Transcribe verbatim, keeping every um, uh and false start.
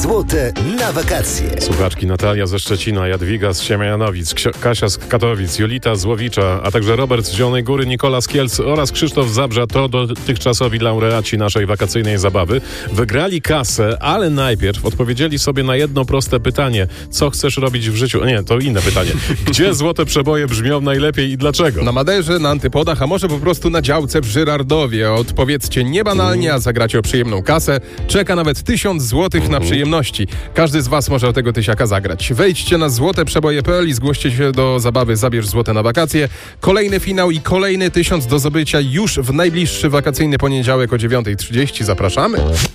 Złote na wakacje. Słuchaczki Natalia ze Szczecina, Jadwiga z Siemianowic, Ksio- Kasia z Katowic, Jolita z Łowicza, a także Robert z Zielonej Góry, Nikola z Kielc oraz Krzysztof z Zabrza to dotychczasowi laureaci naszej wakacyjnej zabawy. Wygrali kasę, ale najpierw odpowiedzieli sobie na jedno proste pytanie. Co chcesz robić w życiu? Nie, to inne pytanie. Gdzie złote przeboje brzmią najlepiej i dlaczego? Na Maderze, na Antypodach, a może po prostu na działce w Żyrardowie. Odpowiedzcie niebanalnie, a zagracie o przyjemną kasę. Czeka nawet tysiąc złotych na przyjemności. Każdy z was może o tego tysiaka zagrać. Wejdźcie na złoteprzeboje kropka p l i zgłoście się do zabawy Zabierz Złote na wakacje. Kolejny finał i kolejny tysiąc do zdobycia już w najbliższy wakacyjny poniedziałek o dziewiąta trzydzieści. Zapraszamy.